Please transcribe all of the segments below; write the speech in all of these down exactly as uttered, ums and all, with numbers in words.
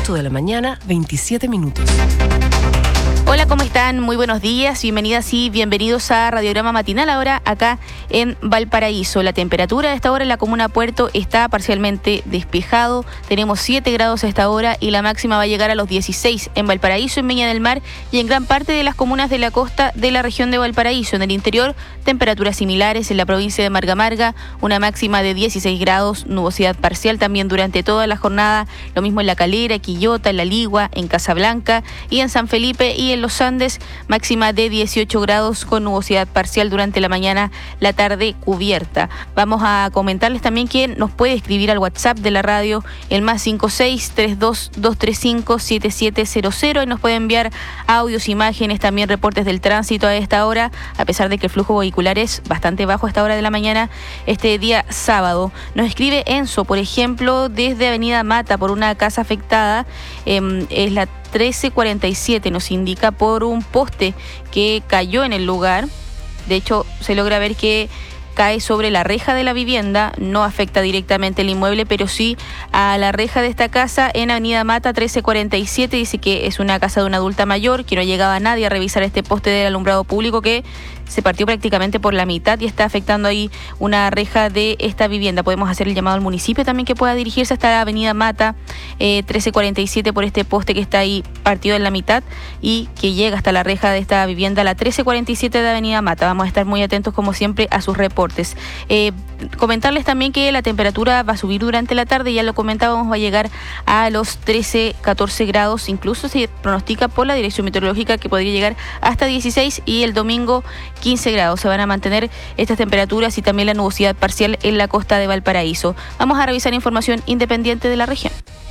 ocho de la mañana, veintisiete minutos. Hola, ¿cómo están? Muy buenos días, bienvenidas y bienvenidos a Radiograma Matinal, ahora acá en Valparaíso. La temperatura a esta hora en la comuna Puerto está parcialmente despejado, tenemos siete grados a esta hora y la máxima va a llegar a los dieciséis en Valparaíso, en Viña del Mar y en gran parte de las comunas de la costa de la región de Valparaíso. En el interior, temperaturas similares en la provincia de Marga Marga, una máxima de dieciséis grados, nubosidad parcial también durante toda la jornada, lo mismo en La Calera, Quillota, en La Ligua, en Casablanca y en San Felipe y en los Andes, máxima de dieciocho grados con nubosidad parcial durante la mañana, la tarde cubierta. Vamos a comentarles también que nos puede escribir al WhatsApp de la radio, el más cinco seis tres dos dos tres cinco siete siete cero cero, y nos puede enviar audios, imágenes, también reportes del tránsito a esta hora, a pesar de que el flujo vehicular es bastante bajo a esta hora de la mañana, este día sábado. Nos escribe Enzo, por ejemplo, desde Avenida Mata por una casa afectada, eh, es la trece cuarenta y siete, nos indica por un poste que cayó en el lugar. De hecho, se logra ver que cae sobre la reja de la vivienda, no afecta directamente el inmueble, pero sí a la reja de esta casa en Avenida Mata trece cuarenta y siete. Dice que es una casa de una adulta mayor, que no llegaba nadie a revisar este poste del alumbrado público que se partió prácticamente por la mitad y está afectando ahí una reja de esta vivienda. Podemos hacer el llamado al municipio también que pueda dirigirse hasta la Avenida Mata eh, trece cuarenta y siete por este poste que está ahí partido en la mitad y que llega hasta la reja de esta vivienda, la trece cuarenta y siete de Avenida Mata. Vamos a estar muy atentos como siempre a sus reportes. Eh, comentarles también que la temperatura va a subir durante la tarde, ya lo comentábamos, va a llegar a los trece, catorce grados, incluso se pronostica por la Dirección Meteorológica que podría llegar hasta dieciséis y el domingo quince grados. Se van a mantener estas temperaturas y también la nubosidad parcial en la costa de Valparaíso. Vamos a revisar información independiente de la región.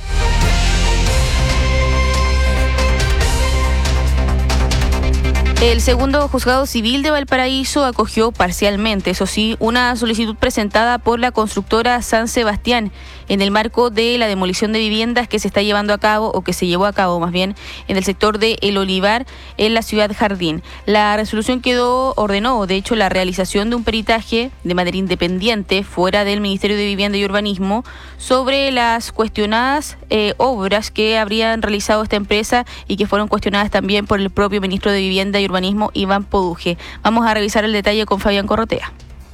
El segundo juzgado civil de Valparaíso acogió parcialmente, eso sí, una solicitud presentada por la constructora San Sebastián en el marco de la demolición de viviendas que se está llevando a cabo, o que se llevó a cabo más bien, en el sector de El Olivar, en la ciudad Jardín. La resolución quedó, ordenó, de hecho, la realización de un peritaje de manera independiente, fuera del Ministerio de Vivienda y Urbanismo, sobre las cuestionadas eh, obras que habrían realizado esta empresa y que fueron cuestionadas también por el propio ministro de Vivienda y Urbanismo, Iván Poduje. Vamos a revisar el detalle con Fabián Corrotea.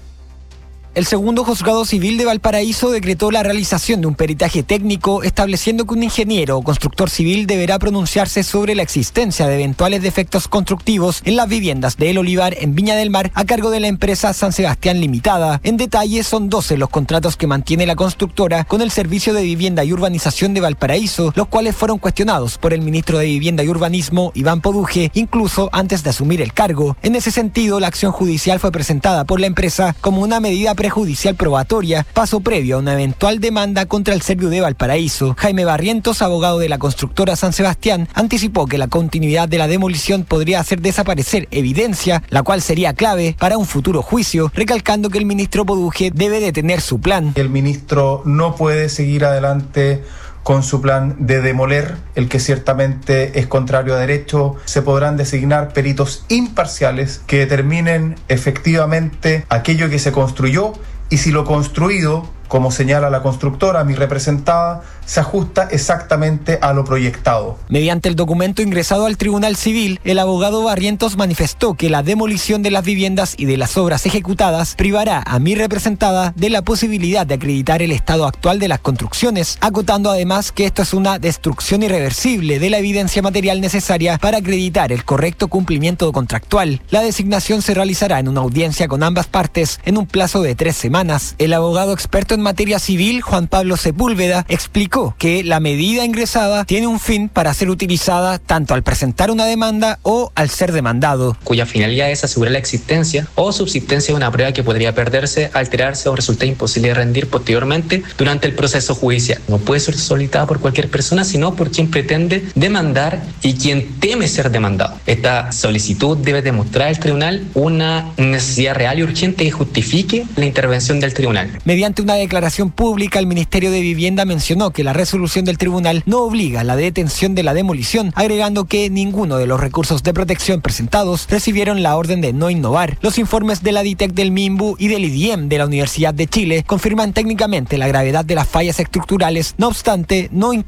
El segundo juzgado civil de Valparaíso decretó la realización de un peritaje técnico estableciendo que un ingeniero o constructor civil deberá pronunciarse sobre la existencia de eventuales defectos constructivos en las viviendas de El Olivar en Viña del Mar a cargo de la empresa San Sebastián Limitada. En detalle, son doce los contratos que mantiene la constructora con el Servicio de Vivienda y Urbanización de Valparaíso, los cuales fueron cuestionados por el ministro de Vivienda y Urbanismo, Iván Poduje, incluso antes de asumir el cargo. En ese sentido, la acción judicial fue presentada por la empresa como una medida prejudicial probatoria, paso previo a una eventual demanda contra el Servio de Valparaíso. Jaime Barrientos, abogado de la constructora San Sebastián, anticipó que la continuidad de la demolición podría hacer desaparecer evidencia, la cual sería clave para un futuro juicio, recalcando que el ministro Poduje debe detener su plan. El ministro no puede seguir adelante con su plan de demoler, el que ciertamente es contrario a derecho. Se podrán designar peritos imparciales que determinen efectivamente aquello que se construyó y si lo construido, como señala la constructora, mi representada, se ajusta exactamente a lo proyectado. Mediante el documento ingresado al Tribunal Civil, el abogado Barrientos manifestó que la demolición de las viviendas y de las obras ejecutadas privará a mi representada de la posibilidad de acreditar el estado actual de las construcciones, acotando además que esto es una destrucción irreversible de la evidencia material necesaria para acreditar el correcto cumplimiento contractual. La designación se realizará en una audiencia con ambas partes en un plazo de tres semanas. El abogado experto en materia civil, Juan Pablo Sepúlveda, explicó que la medida ingresada tiene un fin para ser utilizada tanto al presentar una demanda o al ser demandado, cuya finalidad es asegurar la existencia o subsistencia de una prueba que podría perderse, alterarse o resultar imposible de rendir posteriormente durante el proceso judicial. No puede ser solicitada por cualquier persona, sino por quien pretende demandar y quien teme ser demandado. Esta solicitud debe demostrar al tribunal una necesidad real y urgente que justifique la intervención del tribunal. Mediante una declaración pública, el Ministerio de Vivienda mencionó que la resolución del tribunal no obliga a la detención de la demolición, agregando que ninguno de los recursos de protección presentados recibieron la orden de no innovar. Los informes de la DITEC, del MIMBU y del I D I E M de la Universidad de Chile confirman técnicamente la gravedad de las fallas estructurales, no obstante, no